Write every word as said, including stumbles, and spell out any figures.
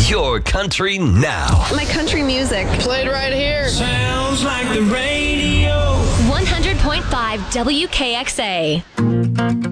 Your country now. My country music. Played right here. Sounds like the radio. one hundred point five W K X A.